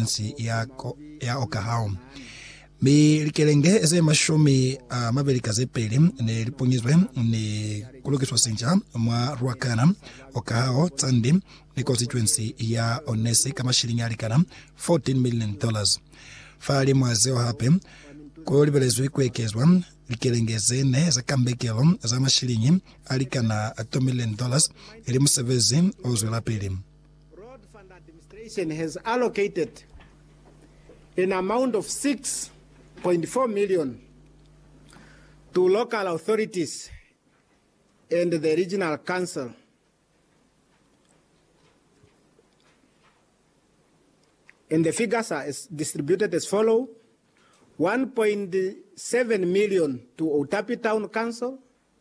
constituency ya Okahao. Mi likelenge eze mashumi mabelika zepeli ne liponyizwe ne kulukiswa senja mwa Ruakana Okahao Tsandi ne constituency ya Onesi kama shilingi alikana $14 million. Fali mwazeo hape kulibelezwe kwekezwa likelengeze ne za kambekelo za mashilingi alikana $2 million ili musevezi ozwe la pili. Road Fund Administration has allocated an amount of $6.4 million to local authorities and the regional council. And the figures are distributed as follows: 1.7 million to Otapi Town Council,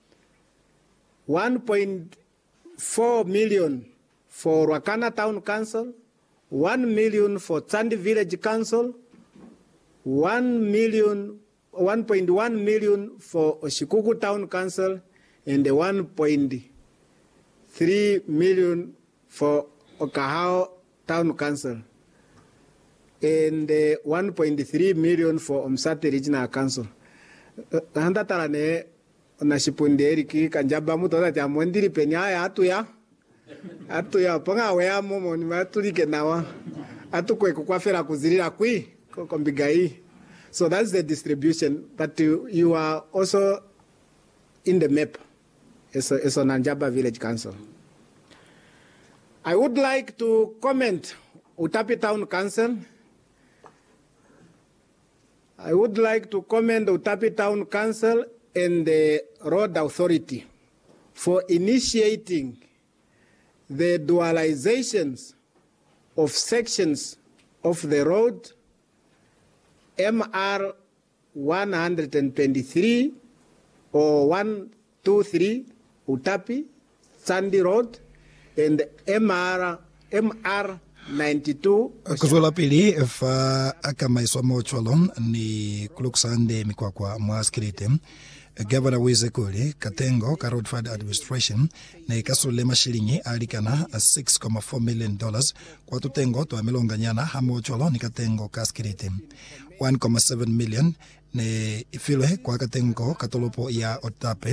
1.4 million for Ruakana Town Council, 1 million for Tsandi Village Council, 1.1 million for Oshikuku Town Council, and 1.3 million for Okahao Town Council, and 1.3 million for Omsati Regional Council. Handa tarane nashipunderi ki kanjaba mutoza tia mwendiri penyaya atuya ponga wea momo ni matulike nawa atukwe kukwafera kuzirira kui kombigai. So that's the distribution, but you are also in the map as a Nanjaba Village Council. I would like to comment Otapi Town Council. I would like to commend Otapi Town Council and the Road Authority for initiating the dualizations of sections of the road MR 123 or 123 Otapi Tsandi Road and MR 92. Kuzola pili fa akama iswa mochwalom ni kuluksande mikwakwa mwaskirite. Governor Wizekuli Katengo ka Road Fund Administration na ikasule mashilingi alikana $6.4 million kwa tutengo twa milonganyana hamochwalo ni Katengo kaskirite. 1.7 million ne ifilwe kwa Katengo katolopo ya Otapi.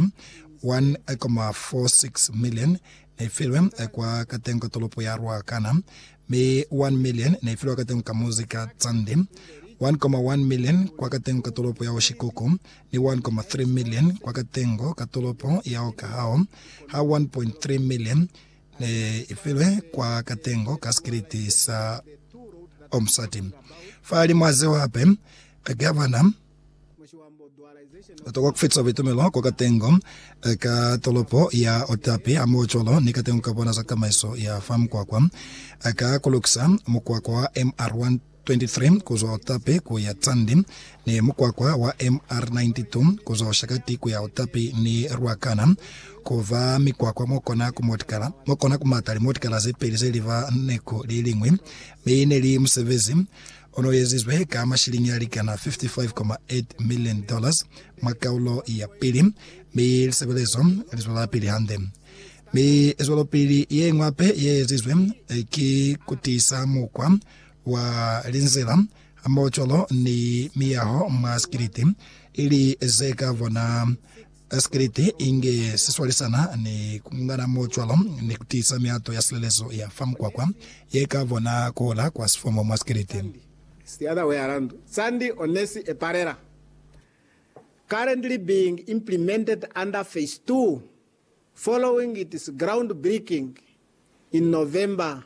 1.46 million ne ifilwe kwa Katengo tolopo ya Ruakana. Me 1 million na ifilwa Katengo kamuzika Tsandi. 1.1 million kwa Katengo katolopo ya Oshikuku ni 1.3 million kwa Katengo katolopo ya Okahao. Ha 1.3 million ne ifilwe kwa Katengo kaskiriti sa Omsati. Fali mwazeo hape governor Otoko kufitso vitumelo kwa Katengo katolopo ya Otapi amocholo ni Katengo kabona za kamaiso ya famu kwa aka kuluksa mkwakwa wa MR123 kuzo Otapi kuya Tsandi ni mkwakwa wa MR92 kuzo Shakati kuya Otapi ni Ruakana kuva mikwakwa mokona kumotikala mokona kumatali motikala zepeli zeliva neko lilingwi meine li musevezi ono yezizwe kama shilingi alikana $55.8 million makaulo ya pili mi sebelezo elizwala pili hande mi ezwala pili ye ngwape yezizwe ki kutisa mukwa wa linzela amocholo ni miyaho maskiriti ili ezeka vona askiriti inge siswalisana ni kungana mocholo ni kutisa miato ya selelezo ya famu kwa yeka vona kola kwa sifomo maskiriti. It's the other way around. Tsandi Onesi Eparera, currently being implemented under phase 2, following its groundbreaking in November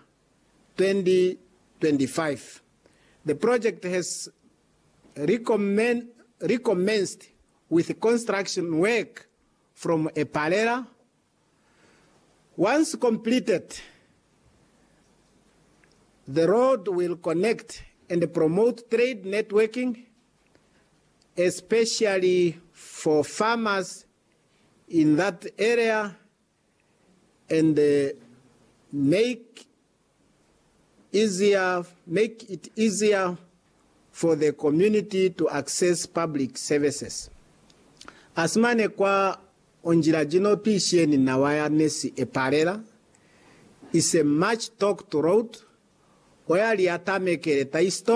2025. The project has recommenced with construction work from Eparera. Once completed, the road will connect and promote trade networking, especially for farmers in that area, and make it easier for the community to access public services. Asmane kwa onjira jino pisheni na waya nesi Eparera is a much talked road where liatamekere ta